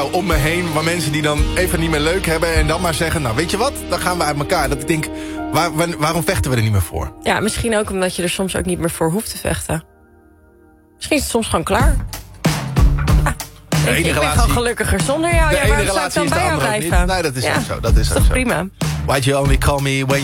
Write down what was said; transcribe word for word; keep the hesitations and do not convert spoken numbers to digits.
om me heen, waar mensen die dan even niet meer leuk hebben... en dan maar zeggen, nou weet je wat, dan gaan we uit elkaar. Dat ik denk, waar, waar, waarom vechten we er niet meer voor? Ja, misschien ook omdat je er soms ook niet meer voor hoeft te vechten. Misschien is het soms gewoon klaar. Ja, ik, ik ben relatie, gewoon gelukkiger zonder jou. De Ja, ene waarom zou ik relatie dan is de bij jou andere ook blijven? niet. Nee, dat is ja, ook zo. Dat is, dat ook is zo. prima. Why'd you only call me when